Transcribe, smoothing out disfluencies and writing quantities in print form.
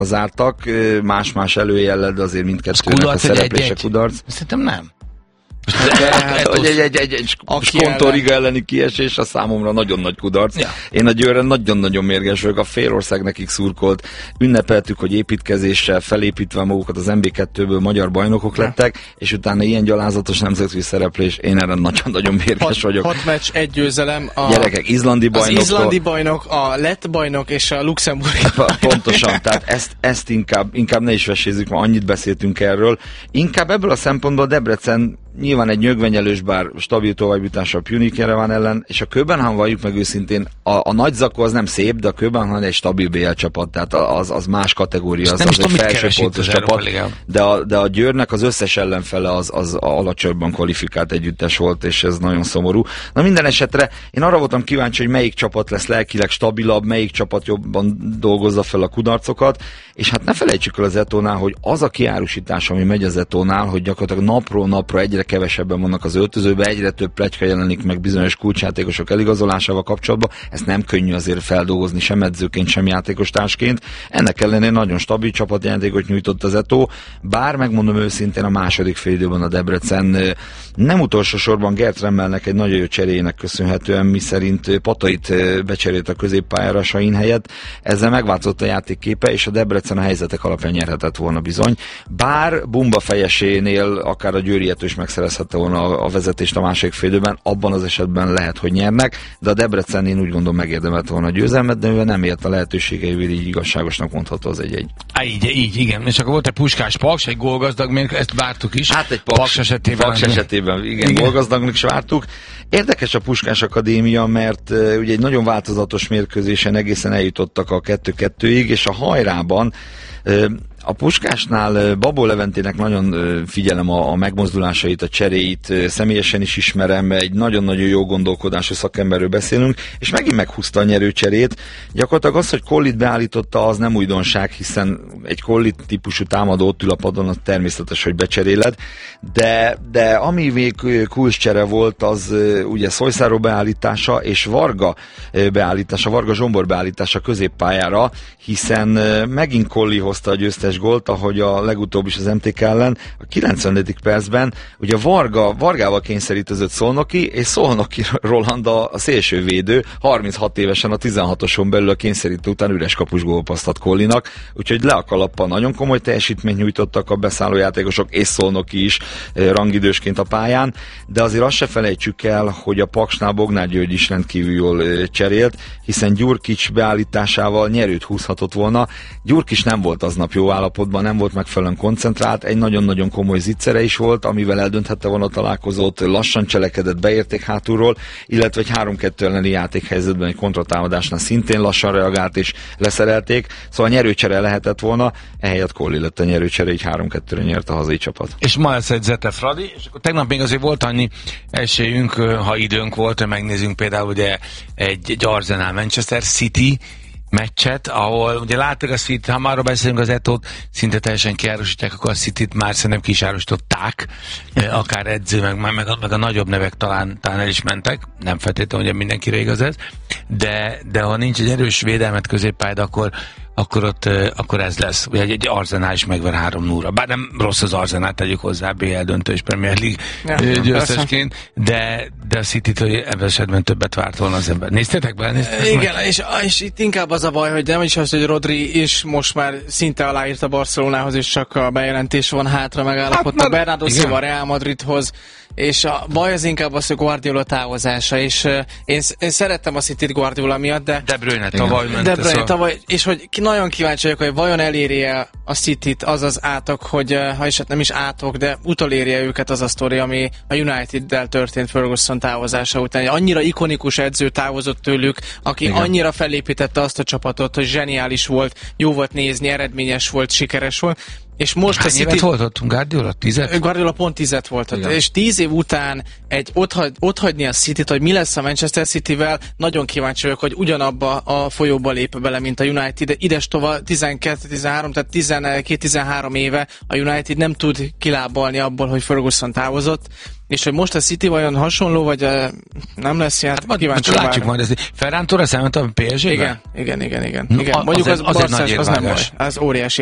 zártak, más-más előjellel, de azért mindkettőnek a szereplése kudarc. Szerintem nem. Hogy egy Skontoriga elleni kiesés a számomra nagyon nagy kudarc. Ja. Én a Győrre nagyon-nagyon mérges vagyok, a félország nekik szurkolt. Ünnepeltük, hogy építkezéssel felépítve magukat az MB2-ből magyar bajnokok lettek, és utána ilyen gyalázatos nemzetközi szereplés, én erre nagyon-nagyon mérges vagyok. 6 meccs, 1 győzelem. Gyerekek, izlandi bajnok. Az izlandi bajnok, a lett bajnok és a luxemburgi bajnok. Pontosan, tehát ezt inkább ne is vesézzük, mert annyit beszéltünk erről. Inkább ebből a szempontból Debrecen nyilván egy nyögvenyelős, bár stabil továbbjutása a Punic Jerevan ellen, és a Köbenhavn, valljuk meg őszintén, a nagy zakó az nem szép, de a Köbenhavn egy stabil BL csapat, tehát az más kategória, az egy felsőpoltos csapat, de a Győrnek az összes ellenfele az alacsonyban kvalifikált együttes volt, és ez nagyon szomorú. Na minden esetre én arra voltam kíváncsi, hogy melyik csapat lesz lelkileg stabilabb, melyik csapat jobban dolgozza fel a kudarcokat, és hát ne felejtsük el az Etónál, hogy az a kiárusítás, ami megy az Etónál, hogy gyakorlatilag napról napra egyre kevesebben vannak az öltözőben, egyre több pletyka jelenik meg bizonyos kulcsjátékosok eligazolásával kapcsolatban. Ezt nem könnyű azért feldolgozni sem edzőként, sem játékostársként. Ennek ellenére nagyon stabil csapatjátékot nyújtott az Etó, bár megmondom őszintén a második félidőben a Debrecen nem utolsó sorban Gert Remmelnek egy nagyon jó cseréjének köszönhetően, miszerint Patait becserélt a középpályára a Sain helyett. Ezzel megváltozott a játékképe, és a Debrecen a helyzetek alapján nyerhetett volna bizony. Bár Bumba fejesénél akár a győriető is megszerezhette volna a vezetést a második félidőben, abban az esetben lehet, hogy nyernek, de a Debrecen én úgy gondolom megérdemelt volna a győzelmet, de mivel nem élt a lehetőségeivel, így igazságosnak mondható az egy-egy. Így, igen. És akkor volt egy Puskás Paks, egy gólgazdag, még ezt vártuk is. Hát egy Paks esetében igen, gólgazdagnak is vártuk. Érdekes a Puskás Akadémia, mert ugye egy nagyon változatos mérkőzésen egészen eljutottak a 2-2-ig, és a hajrában a Puskásnál Babó Leventének nagyon figyelem a megmozdulásait, a cseréit, személyesen is ismerem, egy nagyon-nagyon jó gondolkodású szakemberről beszélünk, és megint meghúzta a nyerőcserét. Gyakorlatilag az, hogy Collit beállította, az nem újdonság, hiszen egy Collit típusú támadó ott ül a padon, az természetes, hogy becseréled, de ami még kulcscsere volt, az ugye Szojszáró beállítása és Varga Zsombor beállítása középpályára, hiszen megint Colli hozta a győztes gólt, ahogy a legutóbb is az MTK ellen, a 94. percben ugye Vargával kényszerítőzött Szolnoki, és Szolnoki Roland a szélsővédő, 36 évesen a 16-oson belül a kényszerítő után üres kapus gólpaszt ad Collinak, úgyhogy le a kalappal nagyon komoly teljesítményt nyújtottak a beszállójátékosok, és Szolnoki is rangidősként a pályán, de azért azt se felejtsük el, hogy a Paksnál Bognár György is rendkívül jól cserélt, hiszen Gyurkics beállításával nyerőt húzhatott volna. Gyurkics nem volt aznap jó állapotban, nem volt megfelelően koncentrált, egy nagyon-nagyon komoly zicsere is volt, amivel eldönthette volna a találkozót, lassan cselekedett, beérték hátulról, illetve egy 3-2 elleni játékhelyzetben egy kontratámadásnál szintén lassan reagált és leszerelték, szóval nyerőcsere lehetett volna, ehelyett Colli lett a nyerőcsere, így 3-2-re nyert a hazai csapat. És ma lesz egy Zete Fradi, és akkor tegnap még azért volt annyi esélyünk, ha időnk volt, hogy megnézzünk például ugye egy Arsenal Manchester City meccset, ahol ugye láttuk a City, ha már beszélünk az Etót, szinte teljesen kiárusítják, akkor a Cityt már szerintem ki is árusították, akár edző, meg a nagyobb nevek talán el is mentek, nem feltétlenül, hogy mindenkire igaz ez, de ha nincs egy erős védelmet középpályád, akkor ez lesz. Ugye egy Arsenal is megver 3-0-ra. Bár nem rossz az Arsenal, tegyük hozzá BL döntő és Premier League győztesként, de a City-t ebben esetben többet várt volna az ember. Néztétek be? Igen, és itt inkább az a baj, hogy nem is az, hogy Rodri is most már szinte aláírt a Barcelonához, és csak a bejelentés van hátra, megállapodtak Bernardo Silva a Real Madridhoz, és a baj az inkább az, hogy Guardiola távozása, és én szerettem a Cityt Guardiola miatt, de De Bruyne tavaly ment. Tavaly, és hogy nagyon kíváncsi vagyok, hogy vajon eléri-e a Cityt az az átok, hogy ha is nem is átok, de utolérje őket az a sztori, ami a United-del történt Ferguson távozása után. Annyira ikonikus edző távozott tőlük, aki annyira felépítette azt a csapatot, hogy zseniális volt, jó volt nézni, eredményes volt, sikeres volt. És most hány a City... évet volt ott? Guardiola? 10? Guardiola pont 10 volt ott. És 10 év után otthagyni a Cityt, hogy mi lesz a Manchester Cityvel, nagyon kíváncsi vagyok, hogy ugyanabba a folyóba lép bele, mint a United. Ides tovább 12-13, tehát 12-13 éve a United nem tud kilábalni abból, hogy Ferguson távozott, és hogy most a City vajon hasonló, vagy nem lesz ilyen? Hát kíváncsi látjuk majd ezt. Ferran Torres elment a PSG-be? Igen. No, Mondjuk az egy nagy Barca, az nem baj. érvágás. Az óriási